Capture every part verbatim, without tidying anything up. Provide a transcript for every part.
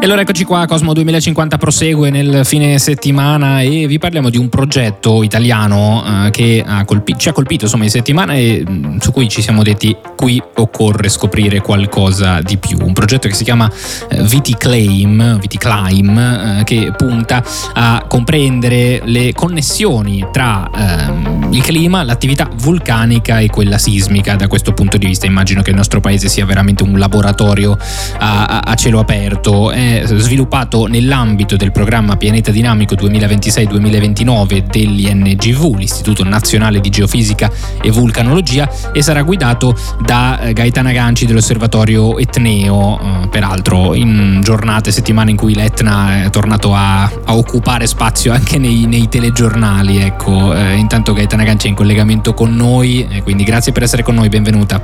E allora eccoci qua, Cosmo duemilacinquanta prosegue nel fine settimana e vi parliamo di un progetto italiano eh, che ha colpi- ci ha colpito insomma in settimana e mh, su cui ci siamo detti qui occorre scoprire qualcosa di più. Un progetto che si chiama eh, Viticlaim, Viticlaim eh, che punta a comprendere le connessioni tra ehm, il clima, l'attività vulcanica e quella sismica. Da questo punto di vista immagino che il nostro paese sia veramente un laboratorio a, a, a cielo aperto. È sviluppato nell'ambito del programma Pianeta Dinamico duemilaventisei duemilaventinove dell'I N G V, l'Istituto Nazionale di Geofisica e Vulcanologia, e sarà guidato da Gaetana Ganci dell'Osservatorio Etneo, eh, peraltro in giornate e settimane in cui l'Etna è tornato a, a occupare spazio anche nei, nei telegiornali. Ecco, eh, intanto Gaetana Ganci è in collegamento con noi, eh, quindi grazie per essere con noi, benvenuta.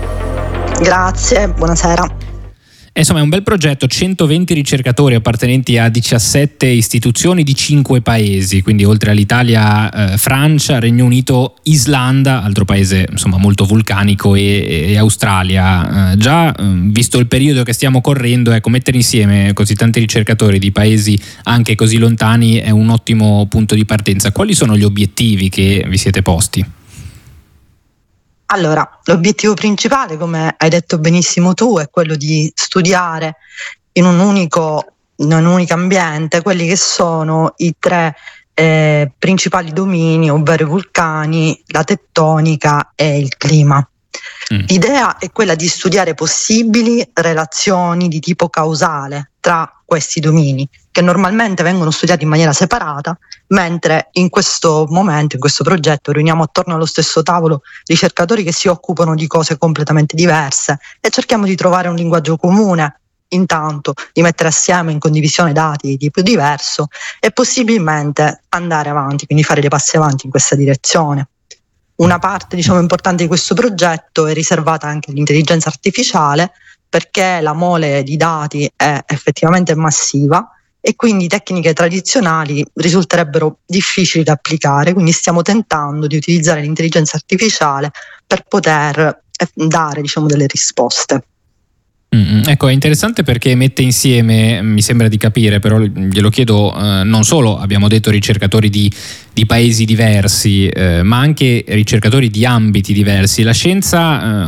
Grazie, buonasera. Insomma è un bel progetto, centoventi ricercatori appartenenti a diciassette istituzioni di cinque paesi, quindi oltre all'Italia, eh, Francia, Regno Unito, Islanda, altro paese insomma molto vulcanico, e, e Australia. Eh, già eh, visto il periodo che stiamo correndo, ecco, mettere insieme così tanti ricercatori di paesi anche così lontani è un ottimo punto di partenza. Quali sono gli obiettivi che vi siete posti? Allora, l'obiettivo principale, come hai detto benissimo tu, è quello di studiare in un unico, in un unico ambiente quelli che sono i tre eh, principali domini, ovvero i vulcani, la tettonica e il clima. Mm. L'idea è quella di studiare possibili relazioni di tipo causale tra questi domini, che normalmente vengono studiati in maniera separata, mentre in questo momento, in questo progetto, riuniamo attorno allo stesso tavolo ricercatori che si occupano di cose completamente diverse e cerchiamo di trovare un linguaggio comune, intanto di mettere assieme in condivisione dati di tipo diverso e possibilmente andare avanti, quindi fare dei passi avanti in questa direzione. Una parte, diciamo, importante di questo progetto è riservata anche all'intelligenza artificiale, perché la mole di dati è effettivamente massiva e quindi tecniche tradizionali risulterebbero difficili da applicare, quindi stiamo tentando di utilizzare l'intelligenza artificiale per poter dare, diciamo, delle risposte. Mm, ecco, è interessante perché mette insieme, mi sembra di capire, però glielo chiedo, eh, non solo abbiamo detto ricercatori di, di paesi diversi, eh, ma anche ricercatori di ambiti diversi. La scienza eh,